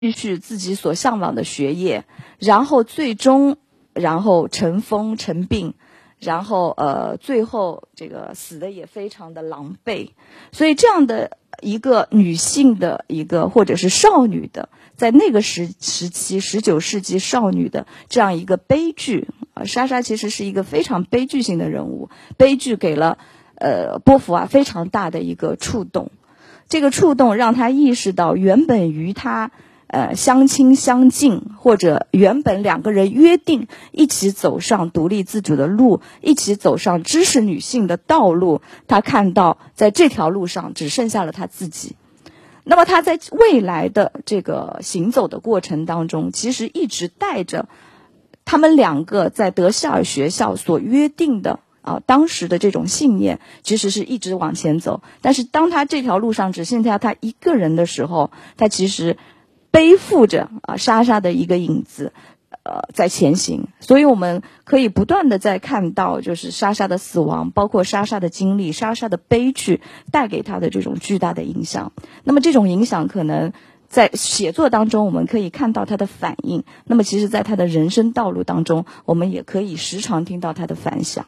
继续自己所向往的学业，然后最终尘封成病，然后最后这个死的也非常的狼狈。所以这样的一个女性的一个或者是少女的，在那个时期19世纪少女的这样一个悲剧莎莎其实是一个非常悲剧性的人物，悲剧给了波伏娃非常大的一个触动。这个触动让她意识到，原本与她相亲相近，或者原本两个人约定一起走上独立自主的路，一起走上知识女性的道路，她看到在这条路上只剩下了她自己。那么她在未来的这个行走的过程当中，其实一直带着他们两个在德希尔学校所约定的当时的这种信念，其实是一直往前走。但是当她这条路上只剩下她一个人的时候，她其实背负着莎莎的一个影子在前行。所以我们可以不断的在看到，就是莎莎的死亡，包括莎莎的经历，莎莎的悲剧带给她的这种巨大的影响。那么这种影响可能在写作当中我们可以看到她的反应，那么其实在她的人生道路当中，我们也可以时常听到她的反响。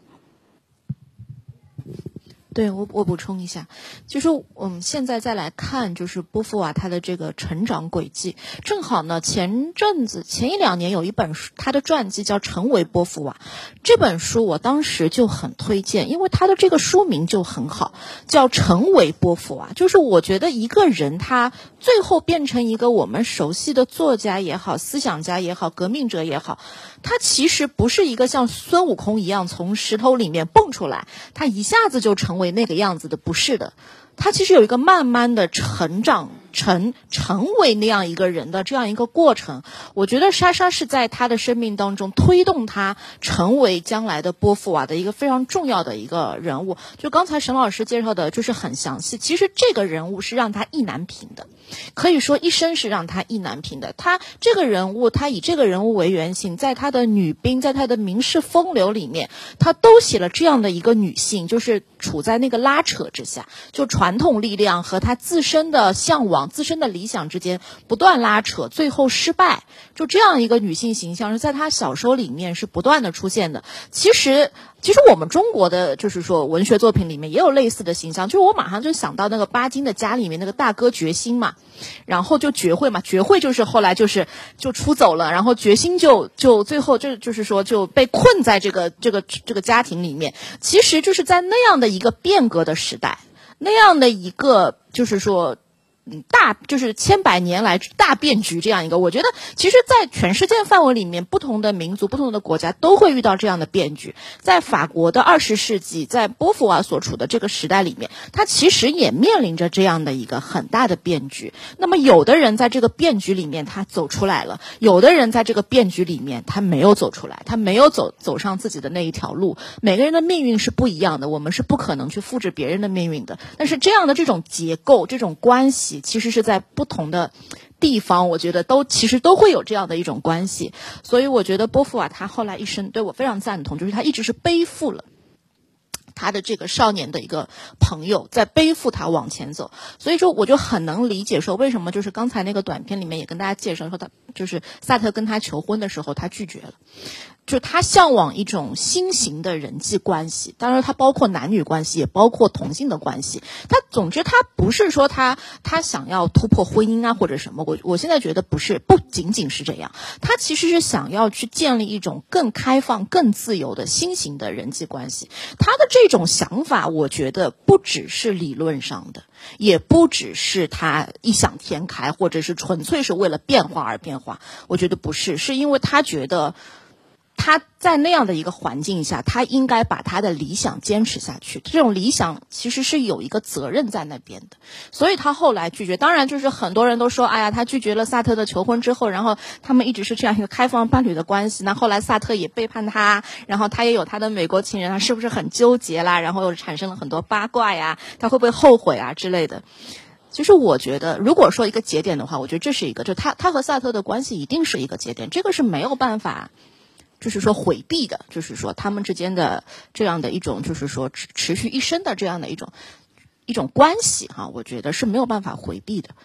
对，我补充一下，就是我们现在再来看，就是波伏娃她的这个成长轨迹。正好呢，前一两年有一本书，她的传记叫《成为波伏娃》。这本书我当时就很推荐，因为她的这个书名就很好，叫《成为波伏娃》。就是我觉得一个人他最后变成一个我们熟悉的作家也好，思想家也好，革命者也好，他其实不是一个像孙悟空一样从石头里面蹦出来，他一下子就成为那个样子的，不是的。他其实有一个慢慢的成长成为那样一个人的这样一个过程。我觉得莎莎是在她的生命当中推动她成为将来的波伏娃的一个非常重要的一个人物。就刚才沈老师介绍的就是很详细，其实这个人物是让她意难平的，可以说一生是让她意难平的。她这个人物，她以这个人物为原型，在她的女兵，在她的名士风流里面，她都写了这样的一个女性，就是处在那个拉扯之下，就传统力量和她自身的向往、自身的理想之间不断拉扯，最后失败。就这样一个女性形象是在她小说里面是不断的出现的。其实我们中国的就是说文学作品里面也有类似的形象，就是我马上就想到那个巴金的家里面那个大哥决心嘛，然后就绝会嘛，绝会就是后来就出走了，然后决心就最后就是说就被困在这个家庭里面。其实就是在那样的一个变革的时代，那样的一个就是说就是千百年来大变局这样一个，我觉得其实在全世界范围里面，不同的民族、不同的国家都会遇到这样的变局。在法国的20世纪，在波伏娃所处的这个时代里面，它其实也面临着这样的一个很大的变局。那么有的人在这个变局里面他走出来了，有的人在这个变局里面他没有走出来，他没有走上自己的那一条路。每个人的命运是不一样的，我们是不可能去复制别人的命运的。但是这样的这种结构、这种关系，其实是在不同的地方，我觉得其实都会有这样的一种关系。所以我觉得波伏娃她后来一生，对我非常赞同，就是她一直是背负了他的这个少年的一个朋友在背负他往前走。所以说我就很能理解说为什么就是刚才那个短片里面也跟大家介绍说，他就是萨特跟他求婚的时候他拒绝了，就他向往一种新型的人际关系，当然他包括男女关系，也包括同性的关系。总之他不是说他想要突破婚姻啊或者什么，我现在觉得不仅仅是这样，他其实是想要去建立一种更开放、更自由的新型的人际关系。他的这种想法，我觉得不只是理论上的，也不只是他异想天开，或者是纯粹是为了变化而变化。我觉得不是，是因为他觉得他在那样的一个环境下，他应该把他的理想坚持下去，这种理想其实是有一个责任在那边的，所以他后来拒绝。当然就是很多人都说，哎呀，他拒绝了萨特的求婚之后，然后他们一直是这样一个开放伴侣的关系，那后来萨特也背叛他，然后他也有他的美国情人，他是不是很纠结啦，然后又产生了很多八卦呀，他会不会后悔啊之类的。其实我觉得如果说一个节点的话，我觉得这是一个，就他和萨特的关系一定是一个节点，这个是没有办法就是说回避的，就是说他们之间的这样的一种就是说持续一生的这样的一种关系哈，我觉得是没有办法回避的。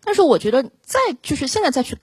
但是我觉得就是现在再去